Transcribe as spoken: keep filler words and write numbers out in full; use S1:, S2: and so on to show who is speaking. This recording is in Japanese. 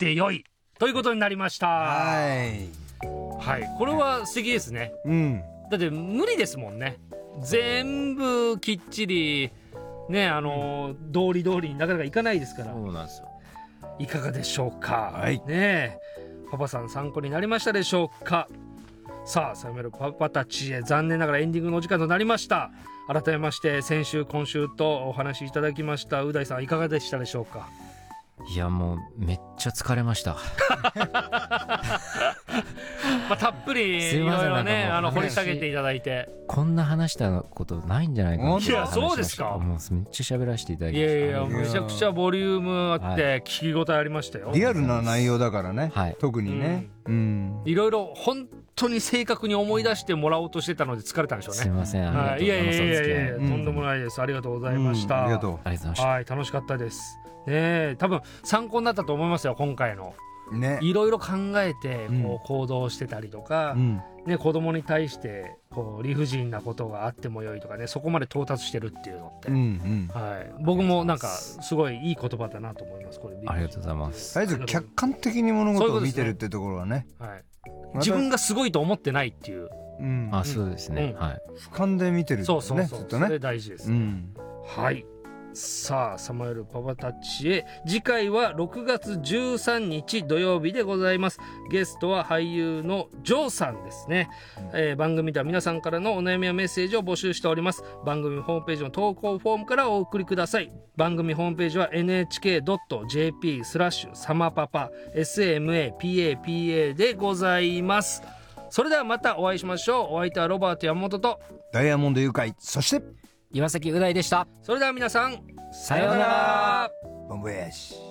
S1: ってよいということになりました。
S2: はい
S1: はい、これは素敵ですね。
S2: うん
S1: だって無理ですもんね、全部きっちりね、あの道理通りになかなかいかないですから。
S3: そうなんですよ。
S1: いかがでしょうか、
S2: はい
S1: ねえパパさん参考になりましたでしょうか。さあさよならパパたちへ、残念ながらエンディングのお時間となりました。改めまして先週今週とお話しいただきましたう大さん、いかがでしたでしょうか。
S3: いやもうめっちゃ疲れました
S1: まあ、たっぷりい
S3: すいません
S1: ろいろね、
S3: なんかもう
S1: あの掘り下げていただいて。
S3: こんな話したことないんじゃないかな。
S2: 本当
S1: いやそうですか。
S3: もうめっちゃ喋らせていただきました。
S1: いやいや
S3: あの
S1: めちゃくちゃボリュームあって
S3: は
S1: 聞き応えありましたよ。
S2: リアルな内容だからね、
S3: はい
S2: 特にねうん
S1: いろいろ本当に正確に思い出してもらおうとしてたので疲れたんでしょうね。
S3: すいません、あ
S1: はい、い
S3: りがとうございます。
S1: やいやいやいやいや、
S3: お付き合い
S2: うん
S1: とんでもないです。ありがとうございました。
S2: うんありがとう
S3: ありがとうございました。
S1: はい、楽しかったです。ねえ、多分参考になったと思いますよ。今回の
S2: ね
S1: いろいろ考えて
S2: うん
S1: こう行動してたりとか、
S2: うん
S1: ね、子供に対してこう理不尽なことがあってもよいとかね、そこまで到達してるっていうのって、
S2: うんうん
S1: はい、僕もなんかすごいいい言葉だなと思います。これ
S3: ありがとうございます。
S2: あえず客観的に物事を見てるってところはね、
S1: はい、
S2: また
S1: 自分がすごいと思ってないっていう、
S2: うん
S3: あ、そうですね、
S1: うん
S3: はい。
S2: 俯瞰で見てるんだよね
S1: そうそうそう、
S2: ずっとね
S1: それ大事です、
S2: うん
S1: はい。さあさまよるパパたちへ、次回はろくがつじゅうさんにち土曜日でございます。ゲストは俳優のジョーさんですね、えー番組では皆さんからのお悩みやメッセージを募集しております。番組ホームページの投稿フォームからお送りください。番組ホームページは エヌエイチケードットジェーピースラッシュサマパパ サマパでございます。それではまたお会いしましょう。お相手はロバート山本と、
S2: ダイヤモンド誘拐、そして
S3: 岩崎う大でした。
S1: それでは皆さん、
S3: さようなら。
S2: ボンボヤージュ。